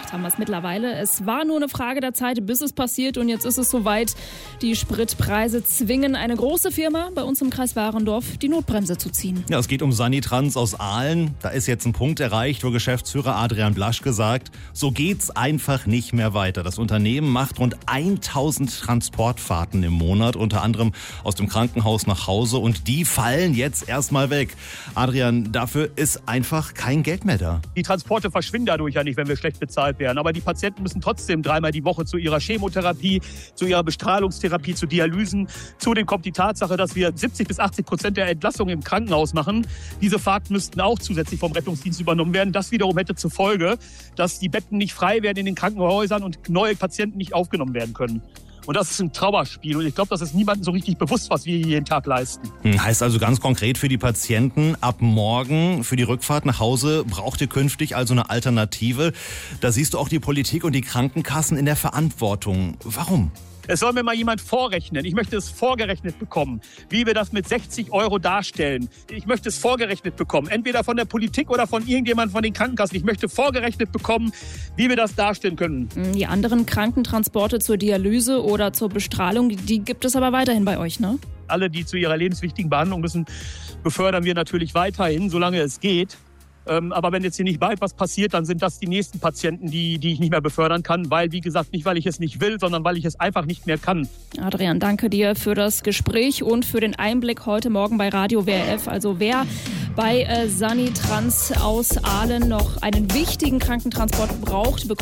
gemacht haben wir es mittlerweile. Es war nur eine Frage der Zeit, bis es passiert und jetzt ist es soweit. Die Spritpreise zwingen eine große Firma bei uns im Kreis Warendorf, die Notbremse zu ziehen. Ja, es geht um Sanitrans aus Ahlen. Da ist jetzt ein Punkt erreicht, wo Geschäftsführer Adrian Blaschke sagt, so geht's einfach nicht mehr weiter. Das Unternehmen macht rund 1000 Transportfahrten im Monat, unter anderem aus dem Krankenhaus nach Hause und die fallen jetzt erstmal weg. Adrian, dafür ist einfach kein Geld mehr da. Die Transporte verschwinden dadurch ja nicht, wenn wir schlecht bezahlt werden. Aber die Patienten müssen trotzdem 3-mal die Woche zu ihrer Chemotherapie, zu ihrer Bestrahlungstherapie, zu Dialysen. Zudem kommt die Tatsache, dass wir 70-80% der Entlassungen im Krankenhaus machen. Diese Fahrten müssten auch zusätzlich vom Rettungsdienst übernommen werden. Das wiederum hätte zur Folge, dass die Betten nicht frei werden in den Krankenhäusern und neue Patienten nicht aufgenommen werden können. Und das ist ein Trauerspiel. Und ich glaube, das ist niemandem so richtig bewusst, was wir hier jeden Tag leisten. Heißt also ganz konkret für die Patienten, ab morgen für die Rückfahrt nach Hause braucht ihr künftig also eine Alternative. Da siehst du auch die Politik und die Krankenkassen in der Verantwortung. Warum? Es soll mir mal jemand vorrechnen. Ich möchte es vorgerechnet bekommen, wie wir das mit 60 € darstellen. Ich möchte es vorgerechnet bekommen, entweder von der Politik oder von irgendjemandem von den Krankenkassen. Ich möchte vorgerechnet bekommen, wie wir das darstellen können. Die anderen Krankentransporte zur Dialyse oder zur Bestrahlung, die gibt es aber weiterhin bei euch, ne? Alle, die zu ihrer lebenswichtigen Behandlung müssen, befördern wir natürlich weiterhin, solange es geht. Aber wenn jetzt hier nicht bald was passiert, dann sind das die nächsten Patienten, die ich nicht mehr befördern kann. Weil, wie gesagt, nicht weil ich es nicht will, sondern weil ich es einfach nicht mehr kann. Adrian, danke dir für das Gespräch und für den Einblick heute Morgen bei Radio WRF. Also wer bei Sanitrans aus Ahlen noch einen wichtigen Krankentransport braucht, bekommt